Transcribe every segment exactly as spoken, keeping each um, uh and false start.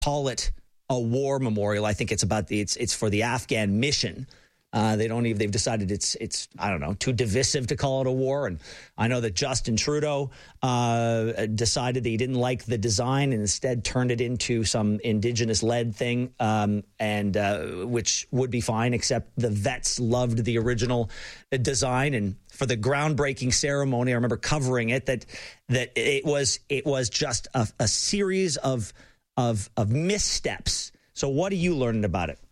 call it a war memorial. I think it's about the it's it's for the Afghan mission. Uh, they don't even, they've decided it's, it's, I don't know, too divisive to call it a war. And I know that Justin Trudeau uh, decided that he didn't like the design and instead turned it into some indigenous led thing, um, and uh, which would be fine, except the vets loved the original design. And for the groundbreaking ceremony, I remember covering it, that, that it was, it was just a, a series of, of, of missteps. So what are you learning about it?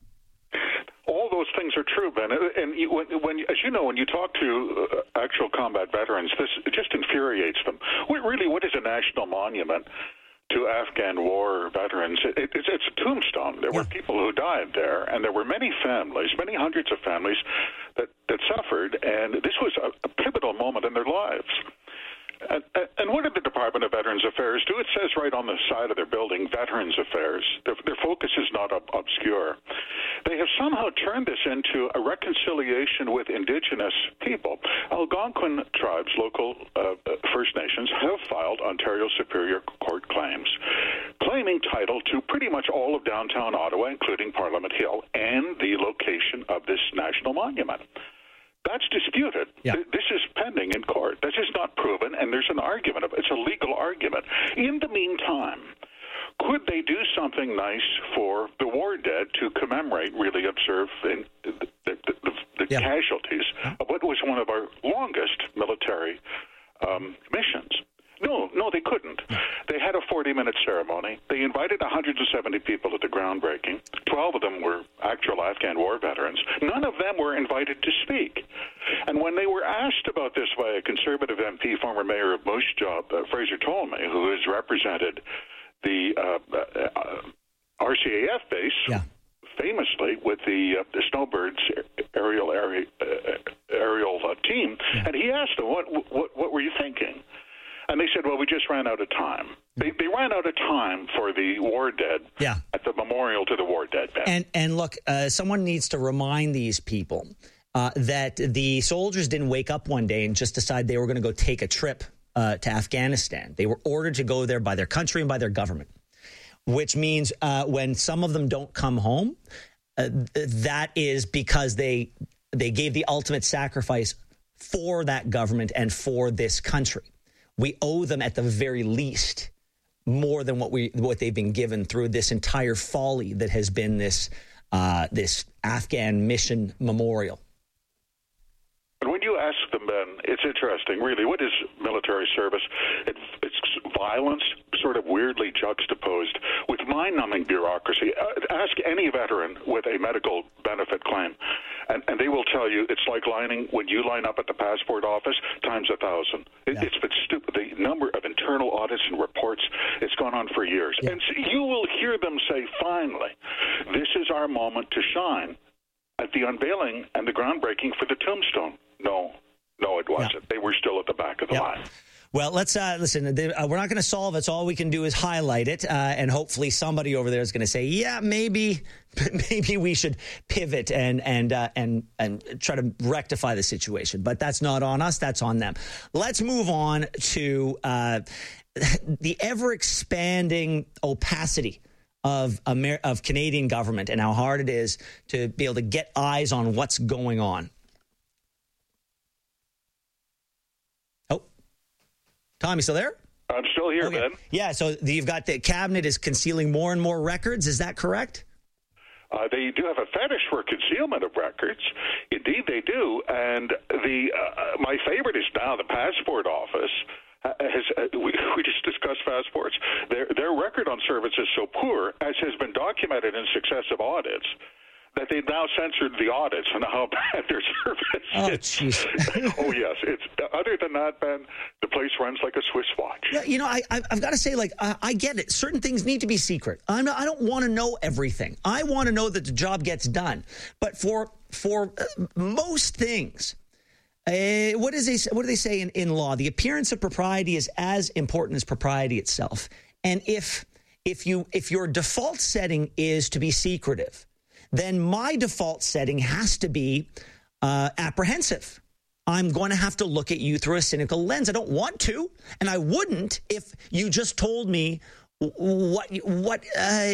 Things are true, Ben. And you, when, when, as you know, when you talk to uh, actual combat veterans, this just infuriates them. What, really, what is a national monument to Afghan war veterans? It, it, it's, it's a tombstone. There yeah. were people who died there, and there were many families, many hundreds of families that, that suffered, and this was a, a pivotal moment in their lives. And, and what did the Department of Veterans Affairs do? It says right on the side of their building, Veterans Affairs. Their, their focus is not ob- obscure. They have somehow turned this into a reconciliation with Indigenous people. Algonquin tribes, local uh, First Nations, have filed Ontario Superior Court claims, claiming title to pretty much all of downtown Ottawa, including Parliament Hill, and the location of this national monument. That's disputed. Yeah. This is pending in court. This is not proven, and there's an argument. It's a legal argument. In the meantime, could they do something nice for the war dead to commemorate, really observe in the, the, the, the yeah. casualties of what was one of our longest military um, missions? No, no, they couldn't. They had a forty-minute ceremony. They invited one hundred seventy people at the groundbreaking. twelve of them were actual Afghan war veterans. None of them were invited to speak. And when they were asked about this by a Conservative M P, former mayor of Moose Jaw, uh, Fraser Tolmie, who has represented the uh, uh, R C A F base, yeah. famously with the, uh, the Snowbirds aerial area, uh, aerial uh, team, yeah. and he asked them, what, what, what were you thinking? And they said, well, we just ran out of time. They, they ran out of time for the war dead yeah. at the memorial to the war dead. Ben. And, and look, uh, someone needs to remind these people uh, that the soldiers didn't wake up one day and just decide they were going to go take a trip uh, to Afghanistan. They were ordered to go there by their country and by their government, which means uh, when some of them don't come home, uh, that is because they they gave the ultimate sacrifice for that government and for this country. We owe them at the very least more than what we what they've been given through this entire folly that has been this uh, this Afghan mission memorial. And when you ask them, Ben, it's interesting, really. What is military service? It, it's violence, sort of weirdly juxtaposed with mind-numbing bureaucracy. Uh, ask any veteran with a medical benefit claim, and, and they will tell you it's like lining when you line up at the passport office times a thousand. It, yeah. It's been stupid. The number of internal audits and reports, it's gone on for years. Yeah. And so you will hear them say, finally, this is our moment to shine at the unveiling and the groundbreaking for the tombstone. No, no, it wasn't. Yeah. They were still at the back of the yeah. line. Well, let's uh, listen. Uh, we're not going to solve it. So all we can do is highlight it, uh, and hopefully somebody over there is going to say, "Yeah, maybe, maybe we should pivot and and uh, and and try to rectify the situation." But that's not on us. That's on them. Let's move on to uh, the ever expanding opacity of Amer- of Canadian government and how hard it is to be able to get eyes on what's going on. Tom, you still there? I'm still here, okay. Ben. Yeah, so you've got the cabinet is concealing more and more records. Is that correct? Uh, they do have a fetish for concealment of records. Indeed, they do. And the uh, my favorite is now the passport office. Uh, has, uh, we, we just discussed passports. Their, their record on service is so poor, as has been documented in successive audits, that they've now censored the audits on how bad their service oh, is. Jeez. Oh, yes. It's other than that, Ben, the place runs like a Swiss watch. Yeah, you know, I, I, I've got to say, like, uh, I get it. Certain things need to be secret. I'm not, I don't want to know everything. I want to know that the job gets done. But for for uh, most things, uh, what, is they, what do they say in, in law? The appearance of propriety is as important as propriety itself. And if if you if your default setting is to be secretive, then my default setting has to be uh, apprehensive. I'm going to have to look at you through a cynical lens. I don't want to, and I wouldn't if you just told me what what uh,